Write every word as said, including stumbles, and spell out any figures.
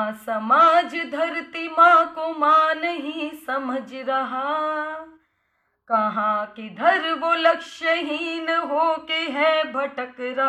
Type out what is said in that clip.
समाज धरती माँ को माँ नहीं समझ रहा, कहाँ किधर वो लक्ष्यहीन होके है भटक रहा।